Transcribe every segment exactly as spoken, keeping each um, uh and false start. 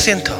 asiento.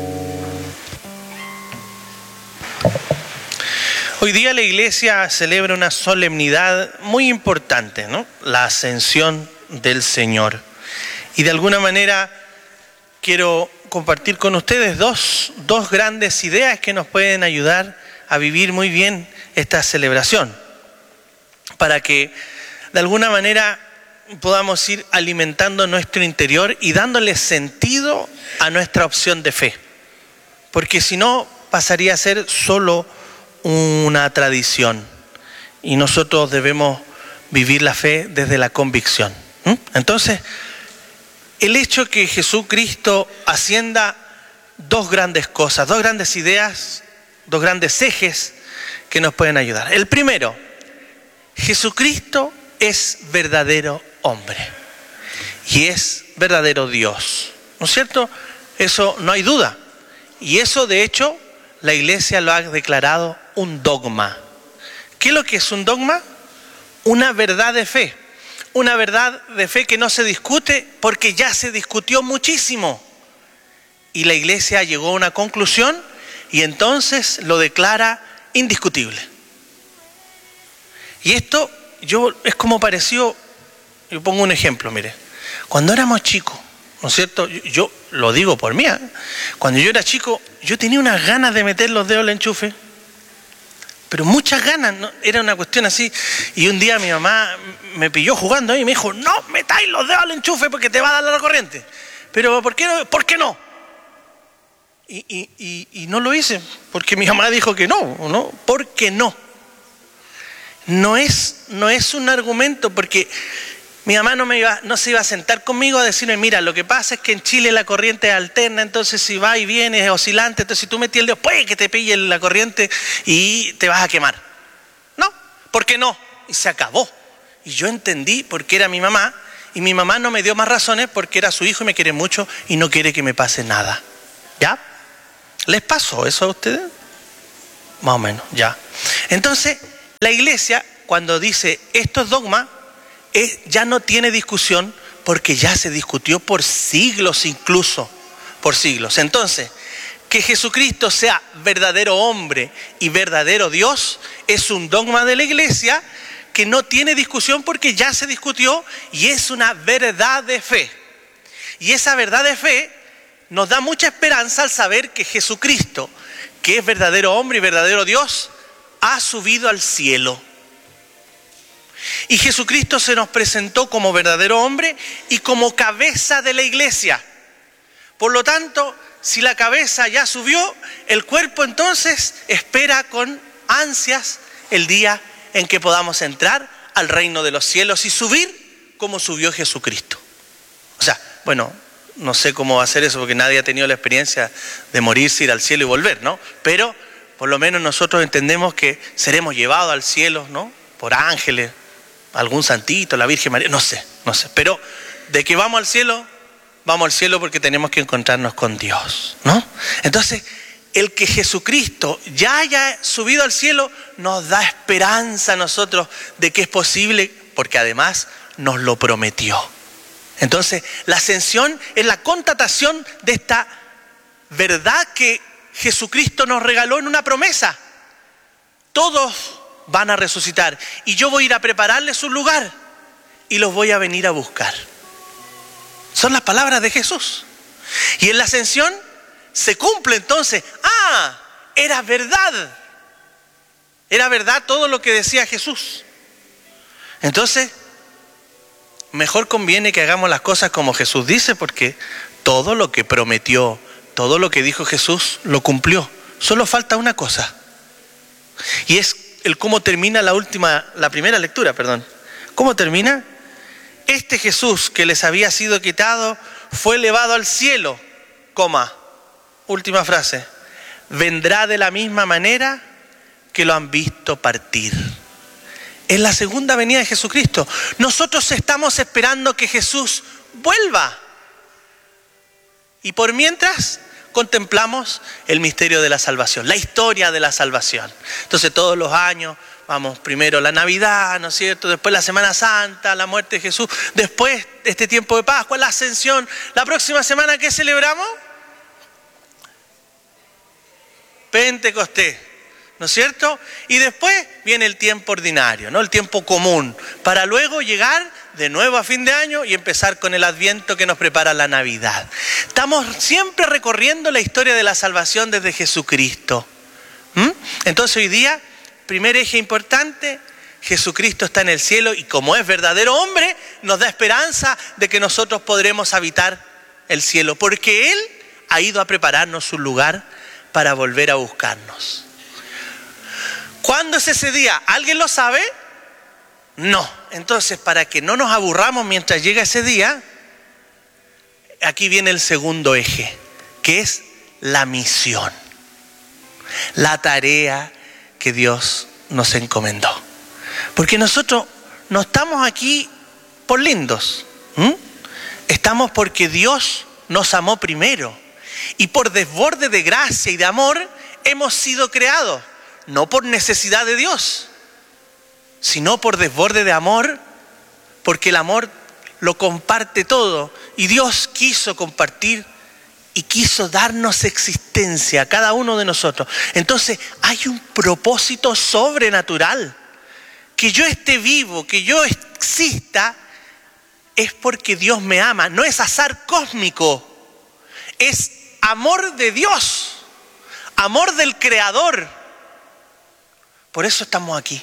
Hoy día la iglesia celebra una solemnidad muy importante, ¿no? La ascensión del Señor. Y de alguna manera quiero compartir con ustedes dos, dos grandes ideas que nos pueden ayudar a vivir muy bien esta celebración, para que de alguna manera podamos ir alimentando nuestro interior y dándole sentido a nuestra opción de fe. Porque si no, pasaría a ser solo una tradición. Y nosotros debemos vivir la fe desde la convicción. ¿Mm? Entonces, el hecho que Jesucristo ascienda, dos grandes cosas, dos grandes ideas, dos grandes ejes que nos pueden ayudar. El primero, Jesucristo es verdadero hombre y es verdadero Dios, ¿no es cierto? Eso no hay duda. Y eso, de hecho, la iglesia lo ha declarado un dogma. ¿Qué es lo que es un dogma? Una verdad de fe. Una verdad de fe que no se discute porque ya se discutió muchísimo. Y la iglesia llegó a una conclusión y entonces lo declara indiscutible. Y esto yo es como parecido, yo pongo un ejemplo, mire. Cuando éramos chicos, ¿no es cierto? Yo, yo lo digo por mí, ¿eh? Cuando yo era chico, yo tenía unas ganas de meter los dedos al enchufe. Pero muchas ganas, ¿no? Era una cuestión así. Y un día mi mamá me pilló jugando ahí y me dijo, no metáis los dedos al enchufe porque te va a dar la corriente. Pero ¿por qué no? ¿Por qué no? Y, y, y, y no lo hice, porque mi mamá dijo que no, ¿no? ¿Por qué no? No es, no es un argumento, porque mi mamá no, me iba, no se iba a sentar conmigo a decirme, mira, lo que pasa es que en Chile la corriente es alterna, entonces si va y viene es oscilante, entonces si tú metías el dedo, puede que te pille la corriente y te vas a quemar. No, ¿por qué no? Y se acabó. Y yo entendí por qué era mi mamá, y mi mamá no me dio más razones porque era su hijo y me quiere mucho y no quiere que me pase nada. ¿Ya? ¿Les pasó eso a ustedes? Más o menos, ya. Entonces, la iglesia, cuando dice esto es dogma, es, ya no tiene discusión porque ya se discutió por siglos incluso, por siglos. Entonces, que Jesucristo sea verdadero hombre y verdadero Dios es un dogma de la iglesia que no tiene discusión porque ya se discutió y es una verdad de fe. Y esa verdad de fe nos da mucha esperanza al saber que Jesucristo, que es verdadero hombre y verdadero Dios, ha subido al cielo. Y Jesucristo se nos presentó como verdadero hombre y como cabeza de la iglesia. Por lo tanto, si la cabeza ya subió, el cuerpo entonces espera con ansias el día en que podamos entrar al reino de los cielos y subir como subió Jesucristo. O sea, bueno, no sé cómo va a ser eso porque nadie ha tenido la experiencia de morirse, ir al cielo y volver, ¿no? Pero por lo menos nosotros entendemos que seremos llevados al cielo, ¿no? Por ángeles, algún santito, la Virgen María, no sé, no sé. Pero de que vamos al cielo, vamos al cielo porque tenemos que encontrarnos con Dios, ¿no? Entonces, el que Jesucristo ya haya subido al cielo nos da esperanza a nosotros de que es posible, porque además nos lo prometió. Entonces, la ascensión es la constatación de esta verdad que Jesucristo nos regaló en una promesa. Todos van a resucitar y yo voy a ir a prepararles un lugar y los voy a venir a buscar. Son las palabras de Jesús. Y en la ascensión se cumple entonces. Ah, era verdad. Era verdad todo lo que decía Jesús. Entonces, mejor conviene que hagamos las cosas como Jesús dice, porque todo lo que prometió, todo lo que dijo Jesús, lo cumplió. Solo falta una cosa. Y es el cómo termina la última, la primera lectura, perdón. ¿Cómo termina? Este Jesús que les había sido quitado fue elevado al cielo, coma, última frase, vendrá de la misma manera que lo han visto partir. Es la segunda venida de Jesucristo. Nosotros estamos esperando que Jesús vuelva. Y por mientras contemplamos el misterio de la salvación, la historia de la salvación. Entonces todos los años vamos primero la Navidad, ¿no es cierto? Después la Semana Santa, la muerte de Jesús. Después este tiempo de Pascua, la Ascensión. La próxima semana, ¿qué celebramos? Pentecostés, ¿no es cierto? Y después viene el tiempo ordinario, ¿no? El tiempo común, para luego llegar de nuevo a fin de año y empezar con el Adviento que nos prepara la Navidad. Estamos siempre recorriendo la historia de la salvación desde Jesucristo. ¿Mm? Entonces hoy día, primer eje importante, Jesucristo está en el cielo y como es verdadero hombre, nos da esperanza de que nosotros podremos habitar el cielo, porque Él ha ido a prepararnos un lugar para volver a buscarnos. ¿Cuándo es ese día? ¿Alguien lo sabe? No. Entonces, para que no nos aburramos mientras llega ese día, aquí viene el segundo eje, que es la misión, la tarea que Dios nos encomendó. Porque nosotros no estamos aquí por lindos, ¿m? Estamos porque Dios nos amó primero y por desborde de gracia y de amor hemos sido creados, no por necesidad de Dios, sino por desborde de amor, porque el amor lo comparte todo y Dios quiso compartir y quiso darnos existencia a cada uno de nosotros. Entonces hay un propósito sobrenatural. Que yo esté vivo, que yo exista, es porque Dios me ama. No es azar cósmico, es amor de Dios, amor del Creador. Por eso estamos aquí.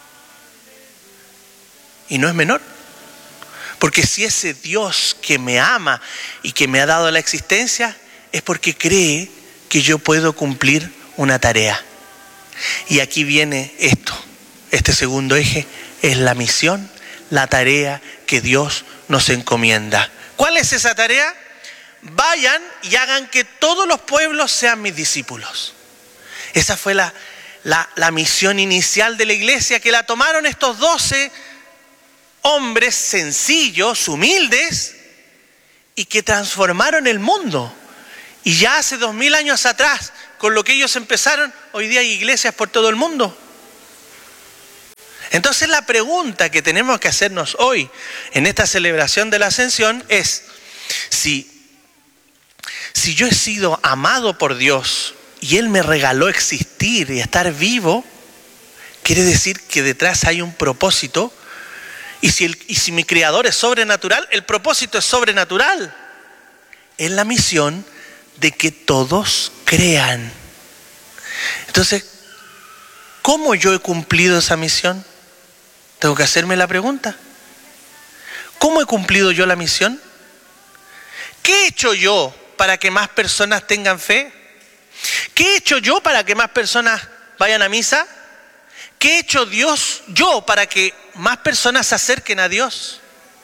Y no es menor. Porque si ese Dios que me ama y que me ha dado la existencia, es porque cree que yo puedo cumplir una tarea. Y aquí viene esto. Este segundo eje es la misión, la tarea que Dios nos encomienda. ¿Cuál es esa tarea? Vayan y hagan que todos los pueblos sean mis discípulos. Esa fue la, la, la misión inicial de la iglesia, que la tomaron estos doce hombres sencillos, humildes, y que transformaron el mundo. Y ya hace dos mil años atrás, con lo que ellos empezaron, hoy día hay iglesias por todo el mundo. Entonces la pregunta que tenemos que hacernos hoy en esta celebración de la Ascensión es, si, si yo he sido amado por Dios y Él me regaló existir y estar vivo, quiere decir que detrás hay un propósito, y si, el, y si mi Creador es sobrenatural, el propósito es sobrenatural. Es la misión de que todos crean. Entonces, ¿cómo yo he cumplido esa misión? Tengo que hacerme la pregunta. ¿Cómo he cumplido yo la misión? ¿Qué he hecho yo para que más personas tengan fe? ¿Qué he hecho yo para que más personas vayan a misa? ¿Qué he hecho Dios yo para que más personas se acerquen a Dios?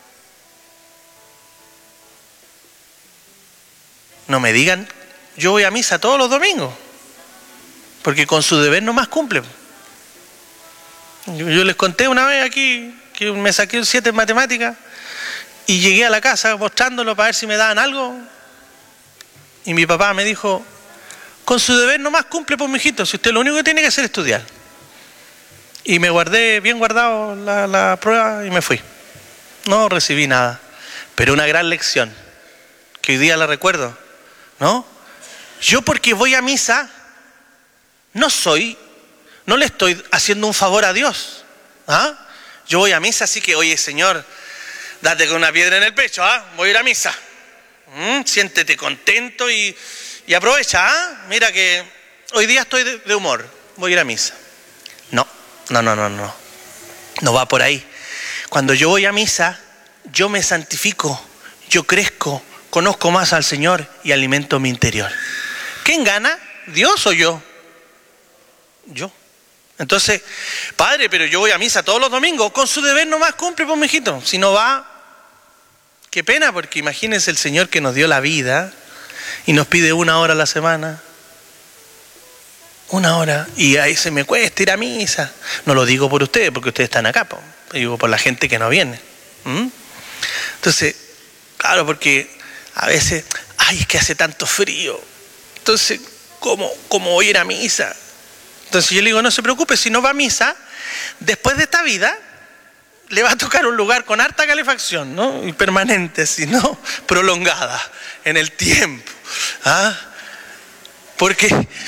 No me digan, yo voy a misa todos los domingos, porque con su deber nomás cumple. Yo, yo les conté una vez aquí que me saqué un siete en matemáticas y llegué a la casa mostrándolo para ver si me daban algo. Y mi papá me dijo, con su deber nomás cumple, pues mijito, si usted lo único que tiene que hacer es estudiar. Y me guardé bien guardado la, la prueba y me fui. No recibí nada, pero una gran lección que hoy día la recuerdo, ¿no? Yo porque voy a misa no soy, no le estoy haciendo un favor a Dios, ¿ah? Yo voy a misa, así que, oye, Señor, date con una piedra en el pecho, ¿ah? Voy a ir a misa. ¿Mm? Siéntete contento y, y aprovecha, ¿ah? Mira que hoy día estoy de, de humor, voy a ir a misa. No, no, no, no, no. No va por ahí. Cuando yo voy a misa, yo me santifico, yo crezco, conozco más al Señor y alimento mi interior. ¿Quién gana? ¿Dios o yo? Yo. Entonces, padre, pero yo voy a misa todos los domingos, con su deber nomás cumple, pues mijito. Si no va, qué pena, porque imagínense el Señor que nos dio la vida y nos pide una hora a la semana. Una hora. Y ahí se me cuesta ir a misa. No lo digo por ustedes, porque ustedes están acá, po. Digo por la gente que no viene. ¿Mm? Entonces, claro, porque a veces, ay, es que hace tanto frío. Entonces, ¿cómo, cómo voy a ir a misa? Entonces yo le digo, no se preocupe, si no va a misa, después de esta vida, le va a tocar un lugar con harta calefacción, ¿no? Y permanente, sino prolongada en el tiempo. ¿Ah? Porque,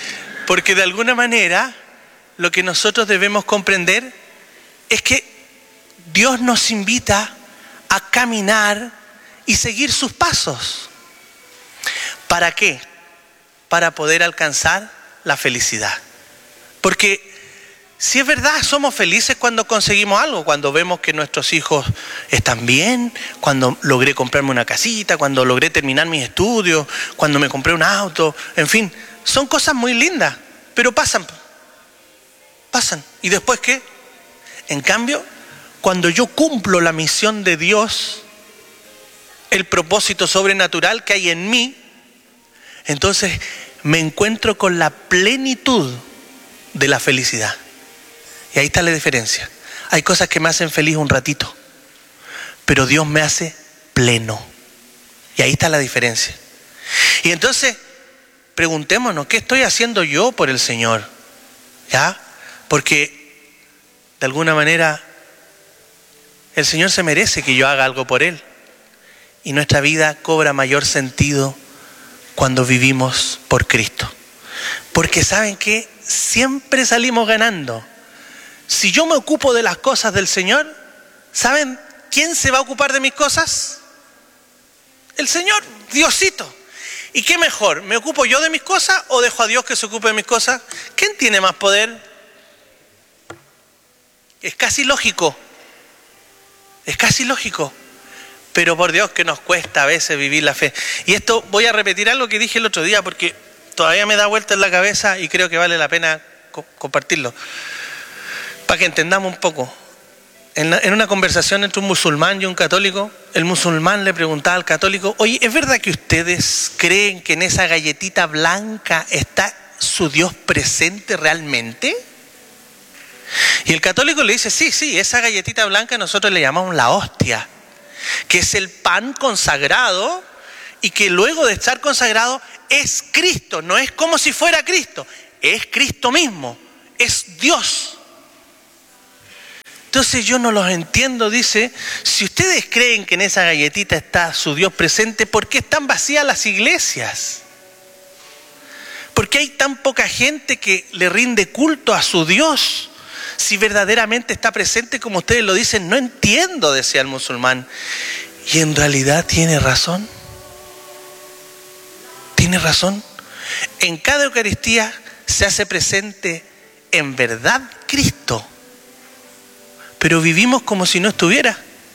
Porque de alguna manera lo que nosotros debemos comprender es que Dios nos invita a caminar y seguir sus pasos. ¿Para qué? Para poder alcanzar la felicidad. Porque si es verdad, somos felices cuando conseguimos algo, cuando vemos que nuestros hijos están bien, cuando logré comprarme una casita, cuando logré terminar mis estudios, cuando me compré un auto, en fin, son cosas muy lindas, pero pasan, pasan. ¿Y después qué? En cambio, cuando yo cumplo la misión de Dios, el propósito sobrenatural que hay en mí, entonces me encuentro con la plenitud de la felicidad. Y ahí está la diferencia. Hay cosas que me hacen feliz un ratito, pero Dios me hace pleno. Y ahí está la diferencia. Y entonces, preguntémonos, ¿qué estoy haciendo yo por el Señor? ¿Ya? Porque, de alguna manera, el Señor se merece que yo haga algo por Él. Y nuestra vida cobra mayor sentido cuando vivimos por Cristo. Porque ¿saben qué? Siempre salimos ganando. Si yo me ocupo de las cosas del Señor, ¿saben quién se va a ocupar de mis cosas? El Señor, Diosito. ¿Y qué mejor? ¿Me ocupo yo de mis cosas o dejo a Dios que se ocupe de mis cosas? ¿Quién tiene más poder? Es casi lógico. Es casi lógico. Pero por Dios que nos cuesta a veces vivir la fe. Y esto voy a repetir algo que dije el otro día porque todavía me da vuelta en la cabeza y creo que vale la pena co- compartirlo. Para que entendamos un poco. En, la, en una conversación entre un musulmán y un católico, el musulmán le preguntaba al católico: oye, ¿es verdad que ustedes creen que en esa galletita blanca está su Dios presente realmente? Y el católico le dice: sí, sí, esa galletita blanca nosotros le llamamos la hostia, que es el pan consagrado y que luego de estar consagrado es Cristo, no es como si fuera Cristo, es Cristo mismo, es Dios. Entonces yo no los entiendo, dice, si ustedes creen que en esa galletita está su Dios presente, ¿por qué están vacías las iglesias? ¿Por qué hay tan poca gente que le rinde culto a su Dios? Si verdaderamente está presente como ustedes lo dicen, no entiendo, decía el musulmán. Y en realidad tiene razón. Tiene razón. En cada Eucaristía se hace presente en verdad Cristo. Pero vivimos como si no estuviera.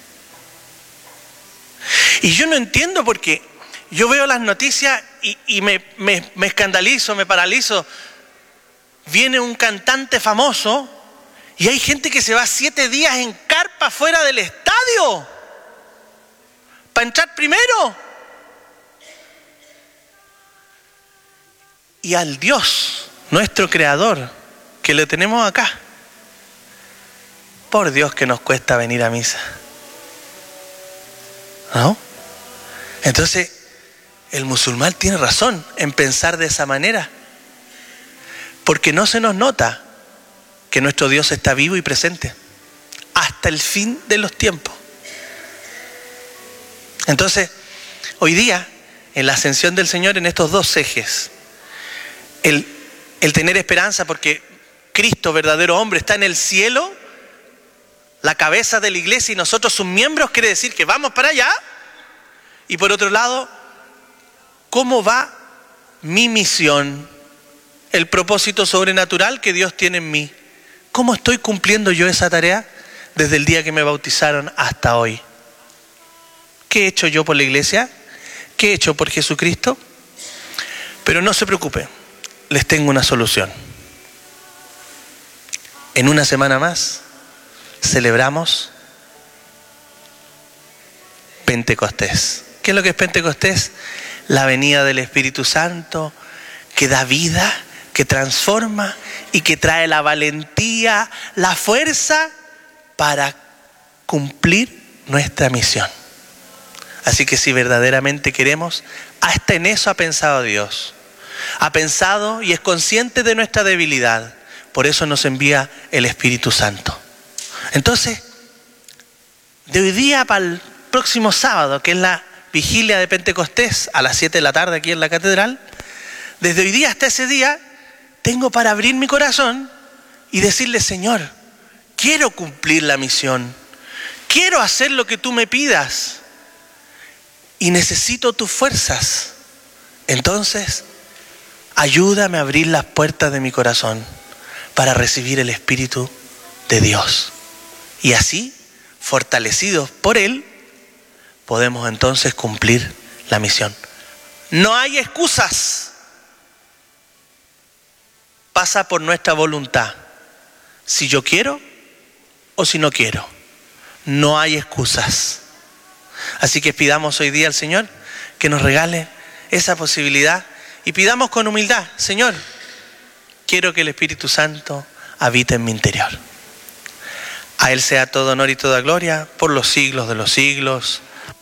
Y yo no entiendo porque yo veo las noticias y, y me, me, me escandalizo, me paralizo. Viene un cantante famoso y hay gente que se va siete días en carpa fuera del estadio para entrar primero. Y al Dios, nuestro Creador, que lo tenemos acá, por Dios que nos cuesta venir a misa, ¿no? Entonces, el musulmán tiene razón en pensar de esa manera, porque no se nos nota que nuestro Dios está vivo y presente hasta el fin de los tiempos. Entonces, hoy día, en la ascensión del Señor, en estos dos ejes, el, el tener esperanza porque Cristo, verdadero hombre, está en el cielo, la cabeza de la iglesia, y nosotros sus miembros, quiere decir que vamos para allá. Y por otro lado, ¿cómo va mi misión? El propósito sobrenatural que Dios tiene en mí. ¿Cómo estoy cumpliendo yo esa tarea desde el día que me bautizaron hasta hoy? ¿Qué he hecho yo por la iglesia? ¿Qué he hecho por Jesucristo? Pero no se preocupen, les tengo una solución. En una semana más celebramos Pentecostés. ¿Qué es lo que es Pentecostés? La venida del Espíritu Santo que da vida, que transforma y que trae la valentía, la fuerza para cumplir nuestra misión. Así que si verdaderamente queremos, hasta en eso ha pensado Dios. Ha pensado y es consciente de nuestra debilidad. Por eso nos envía el Espíritu Santo. Entonces, de hoy día para el próximo sábado, que es la vigilia de Pentecostés, a las siete de la tarde aquí en la catedral, desde hoy día hasta ese día, tengo para abrir mi corazón y decirle, Señor, quiero cumplir la misión, quiero hacer lo que tú me pidas y necesito tus fuerzas. Entonces, ayúdame a abrir las puertas de mi corazón para recibir el Espíritu de Dios. Y así, fortalecidos por Él, podemos entonces cumplir la misión. No hay excusas. Pasa por nuestra voluntad. Si yo quiero o si no quiero. No hay excusas. Así que pidamos hoy día al Señor que nos regale esa posibilidad y pidamos con humildad, Señor, quiero que el Espíritu Santo habite en mi interior. A Él sea todo honor y toda gloria por los siglos de los siglos.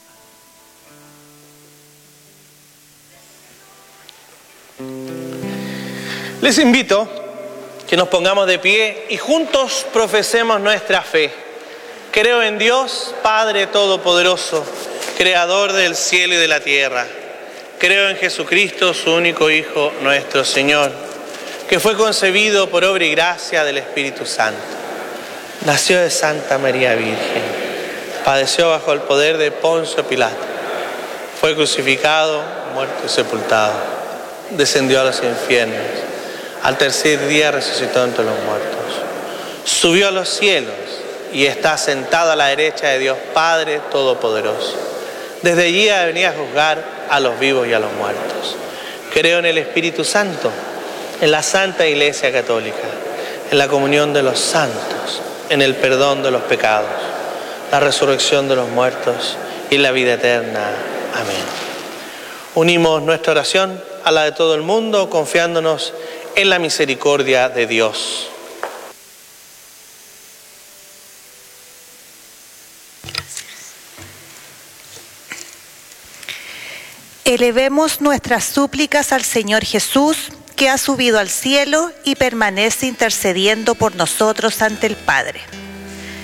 Les invito que nos pongamos de pie y juntos profesemos nuestra fe. Creo en Dios, Padre Todopoderoso, Creador del cielo y de la tierra. Creo en Jesucristo, su único Hijo, nuestro Señor, que fue concebido por obra y gracia del Espíritu Santo. Nació de Santa María Virgen, padeció bajo el poder de Poncio Pilato, fue crucificado, muerto y sepultado, descendió a los infiernos, al tercer día resucitó entre los muertos, subió a los cielos y está sentado a la derecha de Dios Padre Todopoderoso. Desde allí ha de venir a juzgar a los vivos y a los muertos. Creo en el Espíritu Santo, en la Santa Iglesia Católica, en la comunión de los santos, en el perdón de los pecados, la resurrección de los muertos y la vida eterna. Amén. Unimos nuestra oración a la de todo el mundo, confiándonos en la misericordia de Dios. Elevemos nuestras súplicas al Señor Jesús, que ha subido al cielo y permanece intercediendo por nosotros ante el Padre.